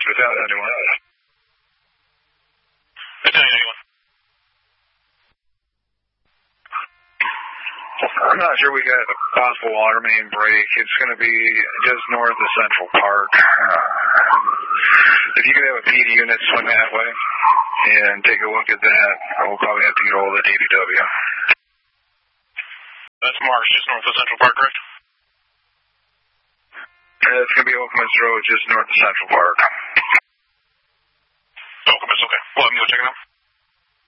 Battalion 91. Battalion 91. I'm not sure we got a possible water main break. It's going to be just north of Central Park. If you could have a PD unit swing that way and take a look at that, we'll probably have to get hold of the DPW. That's Marsh, just north of Central Park, correct? It's going to be Okemos Road, just north of Central Park. Okemos, okay. Well, I'm going to check it out.